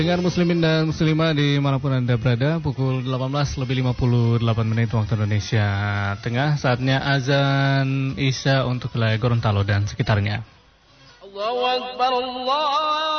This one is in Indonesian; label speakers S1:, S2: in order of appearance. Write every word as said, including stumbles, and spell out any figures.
S1: Dengar muslimin dan muslimah dimanapun Anda berada, pukul delapan belas lebih lima puluh delapan menit waktu Indonesia Tengah. Saatnya azan Isya untuk wilayah Gorontalo dan sekitarnya.
S2: Allahu Akbar, Allah